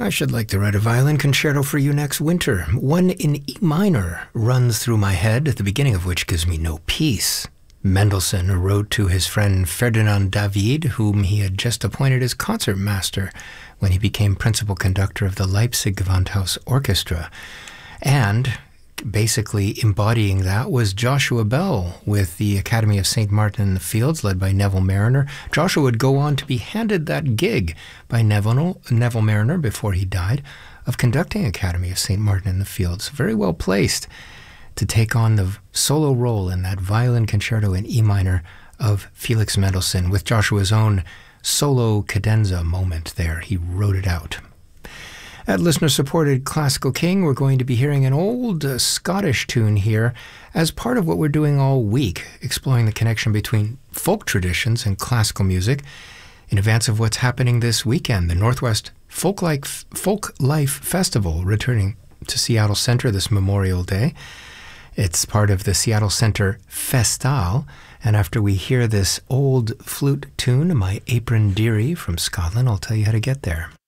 I should like to write a violin concerto for you next winter. One in E minor runs through my head, at the beginning of which gives me no peace. Mendelssohn wrote to his friend Ferdinand David, whom he had just appointed as concertmaster when he became principal conductor of the Leipzig Gewandhaus Orchestra. And basically embodying that was Joshua Bell with the Academy of St. Martin in the Fields, led by Neville Marriner. Joshua would go on to be handed that gig by Neville Marriner before he died of conducting Academy of St. Martin in the Fields. Very well placed to take on the solo role in that violin concerto in E minor of Felix Mendelssohn, with Joshua's own solo cadenza moment there. He wrote it out. At listener-supported Classical King, we're going to be hearing an old Scottish tune here as part of what we're doing all week, exploring the connection between folk traditions and classical music in advance of what's happening this weekend, the Northwest Folk Life Festival, returning to Seattle Center this Memorial Day. It's part of the Seattle Center Festal, and after we hear this old flute tune, My Apron Dearie from Scotland, I'll tell you how to get there.